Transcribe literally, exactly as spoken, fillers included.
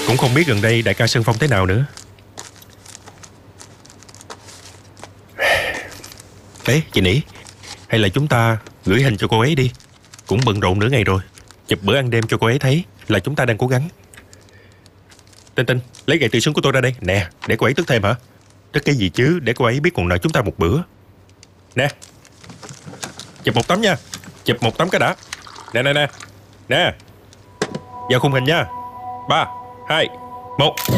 Cũng không biết gần đây đại ca Sơn Phong thế nào nữa. Ê, chị Nỉ, hay là chúng ta gửi hình cho cô ấy đi. Cũng bận rộn nửa ngày rồi. Chụp bữa ăn đêm cho cô ấy thấy là chúng ta đang cố gắng. Tinh Tinh, lấy gậy tự sướng của tôi ra đây. Nè, để cô ấy tức thêm hả? Tức cái gì chứ, để cô ấy biết còn nợ chúng ta một bữa. Nè, chụp một tấm nha. Chụp một tấm cái đã. Nè nè nè. Nè, vào khung hình nha. Ba, hai, một.